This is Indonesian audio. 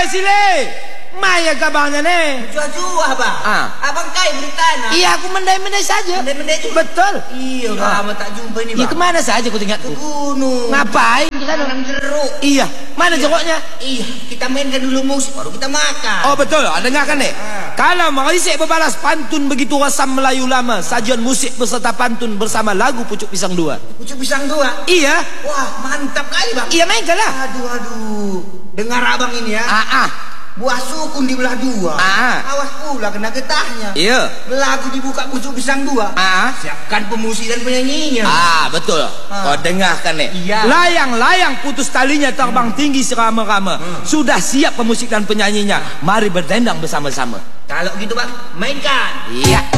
sile. Maya kabarnya nih. Jua-jua bang. Abang kai bertanah. Iya, aku mendai-mendai saja. Mendai-mendai juga. Betul. Iya, udah lama tak jumpa ini bang. Iya, kemana saja aku tinggal ke gunung. Ngapain ke sana? Nanam jeruk. Iya, mana jeruknya? Iya, kita mainkan dulu musik baru kita makan. Oh betul, dengarkan nih. Kalau Marisik berbalas pantun begitu rasam Melayu lama, sajian musik beserta pantun bersama lagu Pucuk Pisang 2. Pucuk Pisang 2? Iya. Wah, mantap kali bang. Iya, mainkan lah. Aduh. Dengar abang ini ya. Buah sukun dibelah dua. Awas pula kena getahnya. Iya. Lagu dibuka Pucuk Pisang 2. Siapkan pemusik dan penyanyinya. Betul. Kau dengarkan nih. Iya. Layang-layang putus talinya terbang tinggi serama-rama. Sudah siap pemusik dan penyanyinya. Mari berdendang bersama-sama. Kalau gitu bang, mainkan. Iya.